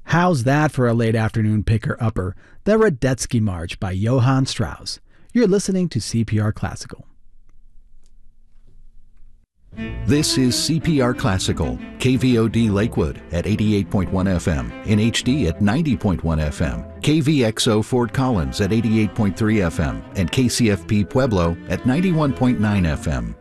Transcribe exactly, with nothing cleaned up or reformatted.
How's that for a late afternoon picker-upper? The Radetzky March by Johann Strauss. You're listening to C P R Classical. This is C P R Classical, K V O D Lakewood at eighty-eight point one F M, in H D at ninety point one F M, K V X O Fort Collins at eighty-eight point three F M, and K C F P Pueblo at ninety-one point nine F M.